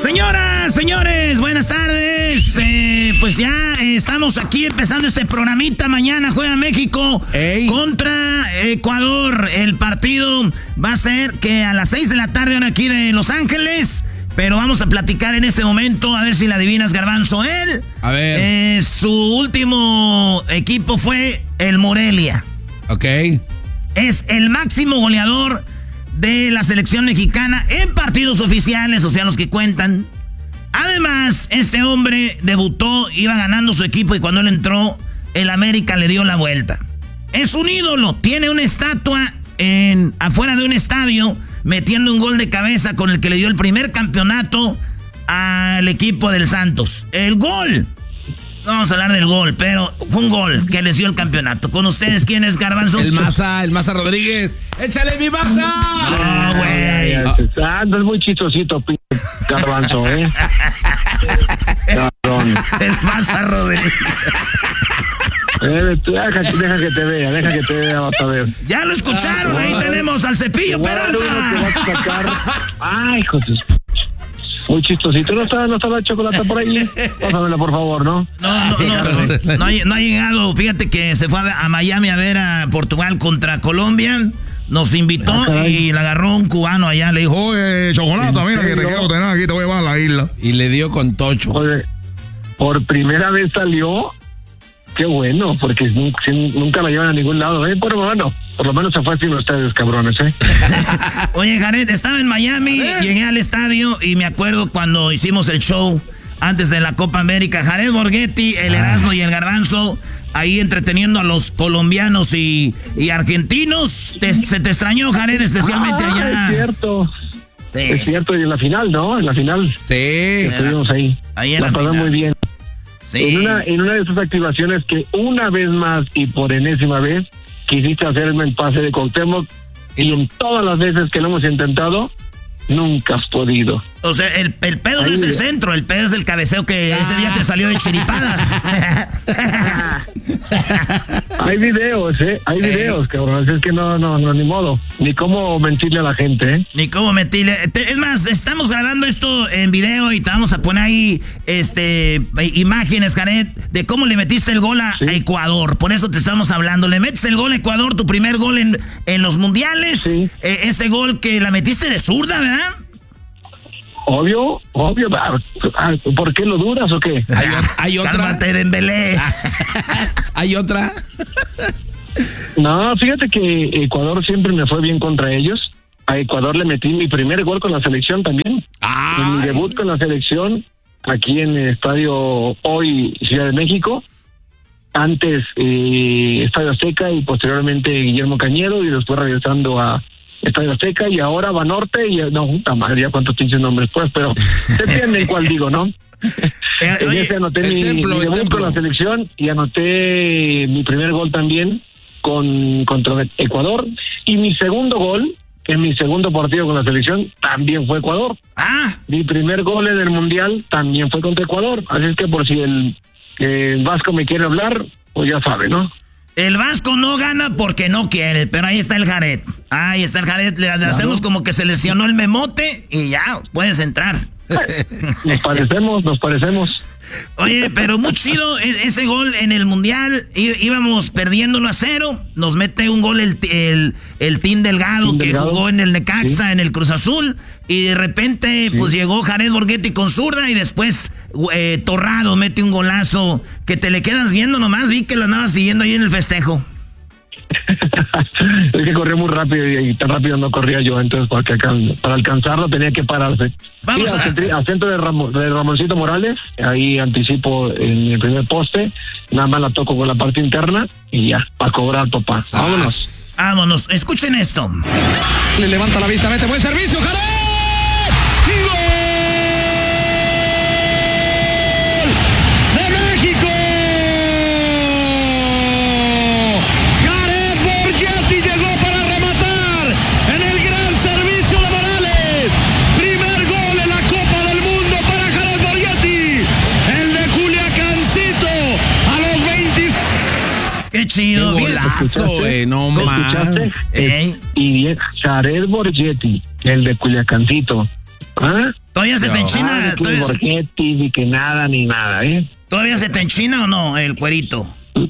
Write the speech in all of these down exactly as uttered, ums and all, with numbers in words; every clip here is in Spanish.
Señoras, señores, buenas tardes. Eh, pues ya eh, estamos aquí empezando este programita. Mañana juega México Ey. contra Ecuador. El partido va a ser que a las seis de la tarde, ahora aquí de Los Ángeles. Pero vamos a platicar en este momento, a ver si la adivinas, Garbanzo. Él, a ver. Eh, su último equipo fue el Morelia. Ok. Es el máximo goleador de la selección mexicana en partidos oficiales, o sea, los que cuentan. Además, este hombre debutó, iba ganando su equipo y cuando él entró, el América le dio la vuelta. Es un ídolo, tiene una estatua en, afuera de un estadio, metiendo un gol de cabeza con el que le dio el primer campeonato al equipo del Santos. El gol, no vamos a hablar del gol, pero fue un gol que les dio el campeonato. Con ustedes, ¿quién es, Garbanzo? El Maza, el Maza Rodríguez. ¡Échale mi Maza! No, güey. Ah, no es muy chistosito, p*** Garbanzo, ¿eh? Cabrón. El Maza Rodríguez. Eh, deja, deja que te vea, deja que te vea, vas a ver. Ya lo escucharon, ahí tenemos al Cepillo Peralta. Ay, hijo de... Muy chistosito. ¿No está, no está la chocolate por ahí? Pásamela, por favor, ¿no? No, no, no, no, no, ha, no ha llegado. Fíjate que se fue a, a Miami a ver a Portugal contra Colombia. Nos invitó ah, y le agarró un cubano allá. Le dijo, oye, chocolate, mira que te quiero tener aquí, te voy a llevar a la isla. Y le dio con tocho. Oye, por primera vez salió. Qué bueno, porque nunca la llevan a ningún lado, ¿eh? Pero bueno, por lo menos se fue sin ustedes, cabrones, ¿eh? Oye, Jared, estaba en Miami, llegué al estadio y me acuerdo cuando hicimos el show antes de la Copa América. Jared Borghetti, el Erasmo y el Garbanzo, ahí entreteniendo a los colombianos y, y argentinos. Te, se te extrañó, Jared, especialmente ah, allá. Es cierto. Sí. Es cierto, y en la final, ¿no? En la final. Sí. Estuvimos ahí. Ahí en la la pasamos muy bien. Sí. En una, en una de esas activaciones que una vez más y por enésima vez quisiste hacerme el pase de Cuauhtémoc y en todas las veces que lo hemos intentado, nunca has podido. O sea, el, el pedo Ahí no es el centro, el pedo es el cabeceo que ah. ese día te salió de chiripada. Hay videos, ¿eh? Hay videos, cabrón. Es que no, no, no, ni modo. Ni cómo mentirle a la gente, ¿eh? Ni cómo mentirle. Es más, estamos grabando esto en video y te vamos a poner ahí este, imágenes, Jared, de cómo le metiste el gol a, ¿Sí? a Ecuador. Por eso te estamos hablando. Le metes el gol a Ecuador, tu primer gol en, en los mundiales. Sí. Eh, ese gol que la metiste de zurda, ¿verdad? Obvio, obvio. ¿Por qué lo dudas o qué? ¿Hay, hay otra? Cálmate, Dembélé. ¿Hay otra? No, fíjate que Ecuador siempre me fue bien contra ellos. A Ecuador le metí mi primer gol con la selección también. Ay. En mi debut con la selección, aquí en el estadio Hoy Ciudad de México. Antes eh, Estadio Azteca y posteriormente Guillermo Cañedo y después regresando a Estadio Azteca y ahora Banorte y no, puta madre, ya cuántos pinches nombres pues, pero se entienden cuál digo, ¿no? En ese anoté mi, templo, mi debut con la selección y anoté mi primer gol también con contra Ecuador y mi segundo gol en mi segundo partido con la selección también fue Ecuador. Ah, mi primer gol en el Mundial también fue contra Ecuador, así es que por si el, el Vasco me quiere hablar, pues ya sabe, ¿no? El Vasco no gana porque no quiere, pero ahí está el Jared. Ahí está el Jared. Le claro. hacemos como que se lesionó el memote y ya, puedes entrar. Nos parecemos, nos parecemos. Oye, pero muy chido ese gol en el Mundial. Íbamos perdiéndolo a cero. Nos mete un gol el, el, el Team Delgado, Team que Delgado. jugó en el Necaxa, ¿Sí? en el Cruz Azul. Y de repente, sí. pues llegó Jared Borghetti con zurda y después eh, Torrado mete un golazo que te le quedas viendo nomás. Vi que lo andabas siguiendo ahí en el festejo. Es que corrió muy rápido y, y tan rápido no corría yo, entonces para, que, para alcanzarlo tenía que pararse. Vamos sí, a... Centro, al centro de, Ram, de Ramoncito Morales, ahí anticipo en el primer poste, nada más la toco con la parte interna y ya, para cobrar, papá. Vámonos. Vámonos, escuchen esto. Le levanta la vista, mete buen servicio, Jared. Qué chido. Qué golazo, eh, no más. Eh, y bien, Jared Borghetti, el de Culiacancito. ¿Ah? ¿Todavía se no. te enchina? Ah, ¿Todavía, se... ni que nada, ni nada, ¿eh? ¿Todavía se te enchina o no el cuerito?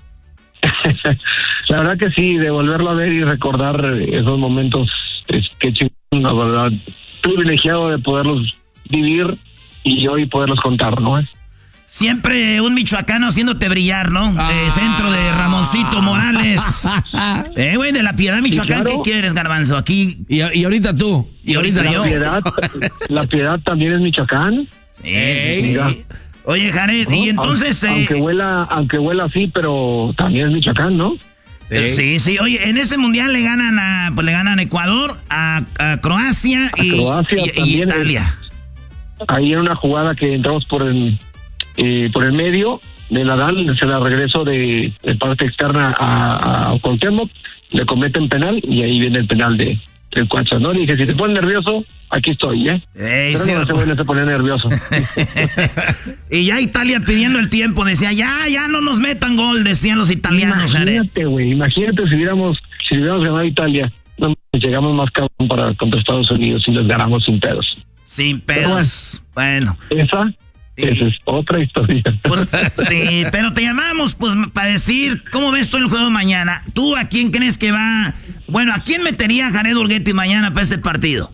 La verdad que sí, de volverlo a ver y recordar esos momentos, es que chingón, la verdad, privilegiado de poderlos vivir y hoy poderlos contar, ¿no? Siempre un michoacano haciéndote brillar, ¿no? Ah. Eh, centro de Ramoncito Morales. eh, güey, de La Piedad, Michoacán, claro. ¿Qué quieres, Garbanzo? Aquí. Y, y ahorita tú. Y ahorita la yo. Piedad, la Piedad también es Michoacán. Sí, sí, sí. Oye, Jared, ¿no? Y entonces... Aunque, eh, aunque huela, aunque huela así, pero también es Michoacán, ¿no? Sí. sí, sí. Oye, en ese mundial le ganan a, pues le ganan a Ecuador, a, a Croacia, a y, Croacia y, y Italia. Es, ahí en una jugada que entramos por el... Eh, por el medio de Nadal, se la regreso de, de parte externa a, a Cuauhtémoc, le cometen penal y ahí viene el penal de del Cuacha, ¿no? Le dije, si te pones nervioso, aquí estoy, ¿eh? Ey, Pero sí, no se vuelve a poner nervioso. Y ya Italia pidiendo el tiempo, decía, ya, ya no nos metan gol, decían los italianos. Imagínate, güey, imagínate si hubiéramos, si hubiéramos ganado a Italia, no, llegamos más cabrón para contra Estados Unidos y les ganamos sin pedos. Sin pedos, bueno. bueno. Esa... Esa es otra historia. Pues, sí, pero te llamamos pues para decir cómo ves tú el juego de mañana. ¿Tú a quién crees que va? Bueno, ¿a quién metería Jared Borghetti mañana para este partido?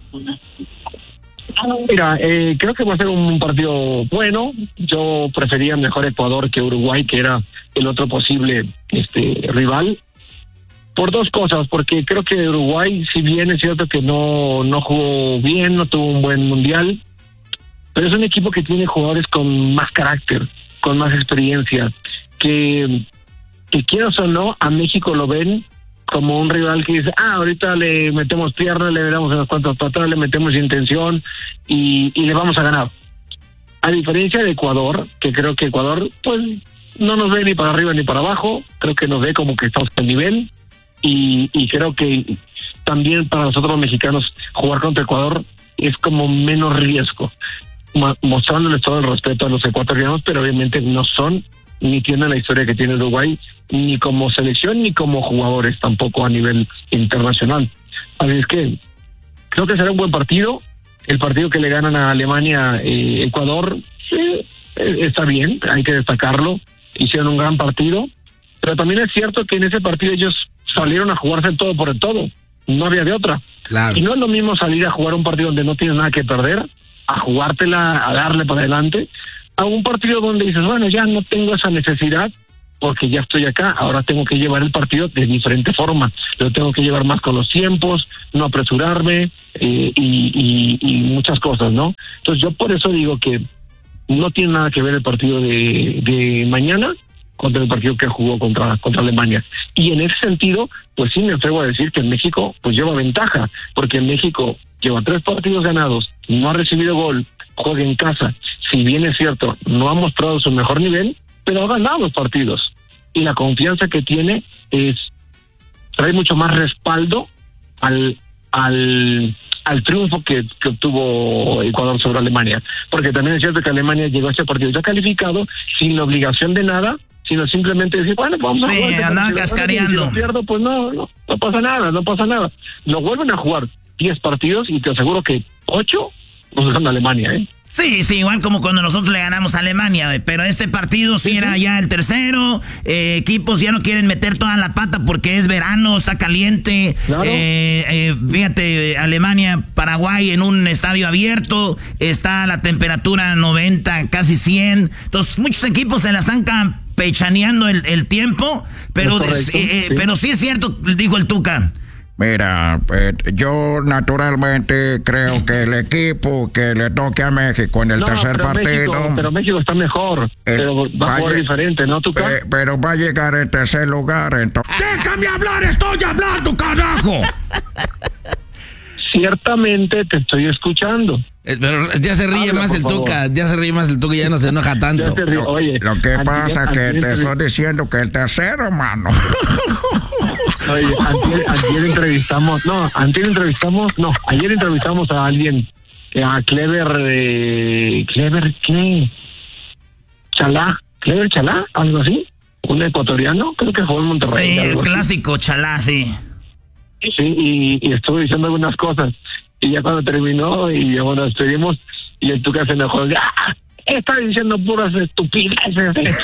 Mira, eh, creo que va a ser un partido bueno. Yo prefería mejor Ecuador que Uruguay, que era el otro posible este rival. Por dos cosas, porque creo que Uruguay, si bien es cierto que no, no jugó bien, no tuvo un buen mundial, pero es un equipo que tiene jugadores con más carácter, con más experiencia, que, que quieras o no, a México lo ven como un rival que dice, ah, ahorita le metemos pierna, le damos unas cuantas patadas, le metemos intención y, y le vamos a ganar. A diferencia de Ecuador, que creo que Ecuador, pues, no nos ve ni para arriba ni para abajo, creo que nos ve como que estamos al nivel, y, y creo que también para nosotros los mexicanos jugar contra Ecuador es como menos riesgo, mostrándoles todo el respeto a los ecuatorianos, pero obviamente no son ni tienen la historia que tiene Uruguay, ni como selección ni como jugadores tampoco a nivel internacional. Así es que creo que será un buen partido. El partido que le ganan a Alemania, eh, Ecuador, eh, está bien, hay que destacarlo, hicieron un gran partido, pero también es cierto que en ese partido ellos salieron a jugarse el todo por el todo, no había de otra. Claro. Y no es lo mismo salir a jugar un partido donde no tienes nada que perder, a jugártela, a darle para adelante, a un partido donde dices, bueno, ya no tengo esa necesidad porque ya estoy acá, ahora tengo que llevar el partido de diferente forma, lo tengo que llevar más con los tiempos, no apresurarme eh, y, y, y muchas cosas, ¿no? Entonces yo por eso digo que no tiene nada que ver el partido de, de mañana contra el partido que jugó contra contra Alemania. Y en ese sentido, pues sí me atrevo a decir que en México pues lleva ventaja, porque en México lleva tres partidos ganados, no ha recibido gol, juega en casa. Si bien es cierto, no ha mostrado su mejor nivel, pero ha ganado los partidos. Y la confianza que tiene es trae mucho más respaldo al al al triunfo que, que obtuvo Ecuador sobre Alemania. Porque también es cierto que Alemania llegó a este partido ya calificado, sin la obligación de nada, sino simplemente decir, bueno, pues vamos sí, a jugar. Sí, andaban cascareando. Si lo pierdo, pues no, no, no pasa nada, no pasa nada. Lo vuelven a jugar diez partidos y te aseguro que ocho nos gana Alemania, ¿eh? Sí, sí, igual como cuando nosotros le ganamos a Alemania, pero este partido sí, sí era ya el tercero, eh, equipos ya no quieren meter toda la pata porque es verano, está caliente, claro. eh, eh, fíjate, Alemania, Paraguay en un estadio abierto, está la temperatura noventa, casi cien, entonces muchos equipos se la están campechaneando el, el tiempo, pero, correcto, eh, sí. pero sí es cierto, dijo el Tuca. Mira, eh, yo naturalmente creo que el equipo que le toque a México en el no, tercer pero partido... México, pero México está mejor, eh, pero va a jugar diferente, ¿no, Tuca? Eh, pero va a llegar en tercer lugar, entonces... ¡Déjame hablar! ¡Estoy hablando, carajo! Ciertamente te estoy escuchando. Eh, pero ya se ríe Habla, más el favor. Tuca, ya se ríe más el Tuca y ya no se enoja tanto. Ríe, oye, lo, lo que pasa es que te estoy diciendo que el tercero, mano. Oye, antier, antier entrevistamos, no, antier entrevistamos, no, ayer entrevistamos a alguien, a Clever, eh, Clever, ¿qué? Chalá, Clever Chalá, algo así, un ecuatoriano, creo que jugó en Monterrey. Sí, el clásico Chalá, sí. Sí, y, y estuve diciendo algunas cosas, y ya cuando terminó, y ya bueno, despedimos, y el Tuca se enojó. ¡Ah! Está diciendo puras estupideces.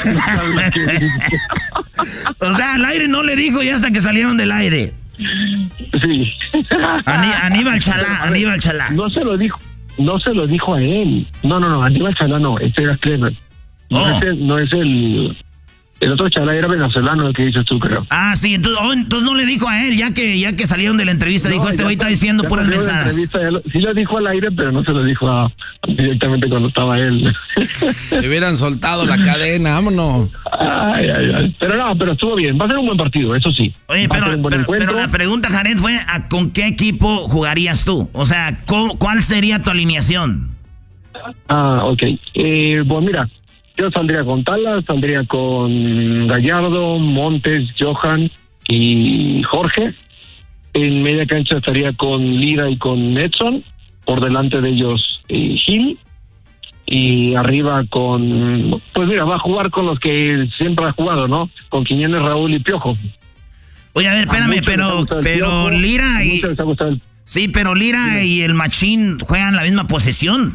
O sea, al aire no le dijo ya hasta que salieron del aire. Sí. Aní, Aníbal Chalá, Aníbal Chalá. No se lo dijo, no se lo dijo a él. No, no, no, Aníbal Chalá no, este era Clever. No, oh. es el, no es el... El otro Chalá era venezolano, el que dices tú, creo. Ah, sí, entonces, oh, entonces no le dijo a él, ya que ya que salieron de la entrevista, no, dijo, este güey está diciendo puras mensajes. Sí lo dijo al aire, pero no se lo dijo a, directamente cuando estaba él. Se hubieran soltado la cadena, vámonos. Ay, ay, ay. Pero no, pero estuvo bien, va a ser un buen partido, eso sí. Oye, pero, pero, pero la pregunta, Jared, fue, ¿a ¿con qué equipo jugarías tú? O sea, ¿cuál sería tu alineación? Ah, ok. Eh, pues mira, yo saldría con Talas, saldría con Gallardo, Montes, Johan y Jorge. En media cancha estaría con Lira y con Edson. Por delante de ellos eh, Gil. Y arriba con... Pues mira, va a jugar con los que siempre ha jugado, ¿no? Con Quiñones, Raúl y Piojo. Oye, a ver, espérame, pero, pero Piojo, Lira y... El... Sí, pero Lira sí. y el Machín juegan la misma posesión.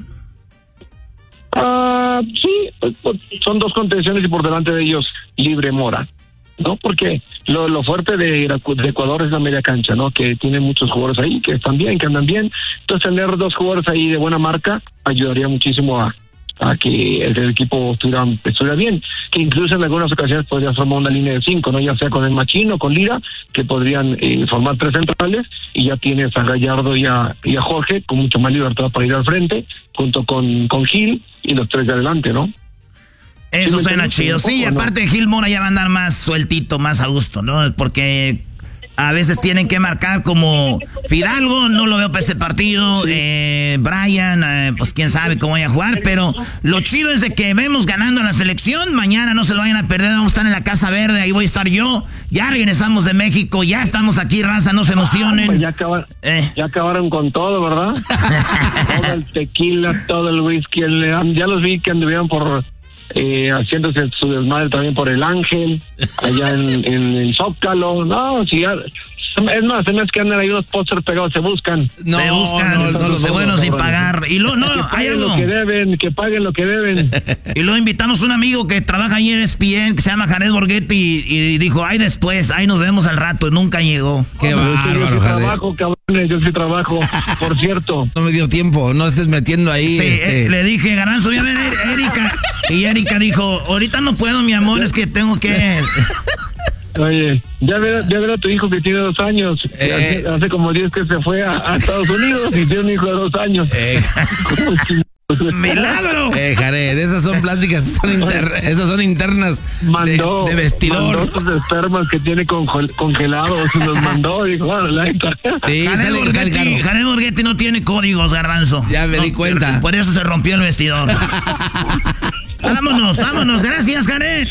Ah, uh, sí, son dos contenciones y por delante de ellos Libre Mora, ¿no? Porque lo, lo fuerte de, de Ecuador es la media cancha, ¿no? Que tiene muchos jugadores ahí que están bien, que andan bien. Entonces tener dos jugadores ahí de buena marca ayudaría muchísimo a, a que el, el equipo estuviera, estuviera bien. Que incluso en algunas ocasiones podría formar una línea de cinco, ¿no? Ya sea con el Machín o con Lira, que podrían eh, formar tres centrales y ya tienes a Gallardo y a, y a Jorge con mucha más libertad para ir al frente, junto con, con Gil y los tres de adelante, ¿no? Eso suena chido. Sí, poco, aparte ¿no? Gil Mora ya va a andar más sueltito, más a gusto, ¿no? Porque a veces tienen que marcar como Fidalgo, no lo veo para este partido, eh, Brian, eh, pues quién sabe cómo vaya a jugar, pero lo chido es de que vemos ganando la selección, mañana no se lo vayan a perder, vamos a estar en la Casa Verde, ahí voy a estar yo, ya regresamos de México, ya estamos aquí, raza, no se emocionen. Ah, pues ya, acabar, eh. ya acabaron con todo, ¿verdad? Todo el tequila, todo el whisky, el, ya los vi que anduvieron por... Eh, haciéndose su desmadre también por el Ángel, allá en, en el Zócalo. No, si ya, es más, se me es que andan ahí unos pósters pegados, se buscan. No, se buscan, no, no, los buenos sin pagar. Y lo, no, que hay algo. Lo que deben, que paguen lo que deben. Y luego invitamos a un amigo que trabaja ahí en E S P N, que se llama Jared Borghetti, y, y dijo, ay, después, ahí nos vemos al rato, y nunca llegó. Qué oh, bárbaro, yo sí Jared. trabajo, cabrones, yo sí trabajo, por cierto. No me dio tiempo, no estés metiendo ahí. Sí, este... eh, le dije, Garanzo, voy a ver a Erika. Y Erika dijo, ahorita no puedo, mi amor, es que tengo que... Oye, ya ver, ya ver a tu hijo que tiene dos años. Eh, hace, hace como diez que se fue a, a Estados Unidos y tiene un hijo de dos años. Eh, ¡Milagro! Eh, Jared, esas son pláticas, son inter, esas son internas mandó, de, de vestidor. Mandó sus espermas que tiene congel, congelados, los mandó, dijo, bueno, la sí, Jared Borghetti, Jared Borghetti no tiene códigos, Garbanzo. Ya me no, di cuenta. Por eso se rompió el vestidor. Vámonos, vámonos, gracias, Jared.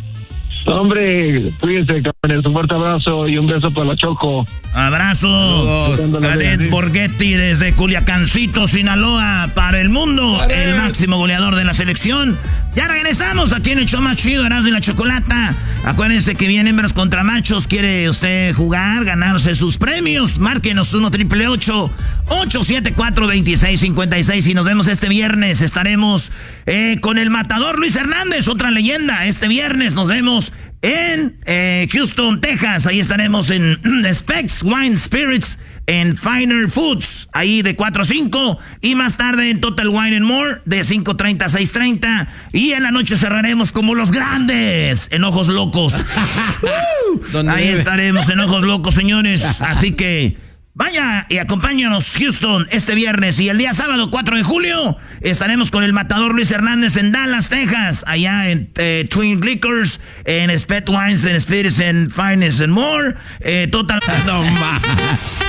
Hombre, cuídense, cabrones. Un fuerte abrazo y un beso para la Choco. Abrazo. Jared Borghetti desde Culiacancito, Sinaloa, para el mundo, Jared, el máximo goleador de la selección. Ya regresamos aquí en el show más chido, Erasmo y la Chocolata. Acuérdense que viene hembras contra machos. ¿Quiere usted jugar, ganarse sus premios? Márquenos uno triple ocho, ocho siete cuatro, dos seis cinco seis y nos vemos este viernes. Estaremos eh, con el matador Luis Hernández, otra leyenda. Este viernes nos vemos en eh, Houston, Texas. Ahí estaremos en Specs Wine Spirits, en Finer Foods, ahí de cuatro a cinco, y más tarde en Total Wine and More de cinco treinta a seis treinta, y en la noche cerraremos como los grandes en Ojos Locos. uh, ahí estaremos en Ojos Locos, señores. Así que vaya y acompáñanos, Houston, este viernes. Y el día sábado, cuatro de julio, estaremos con el matador Luis Hernández en Dallas, Texas. Allá en eh, Twin Liquors, en Spet Wines and Spirits and Finest and More. Eh, total... No, ma.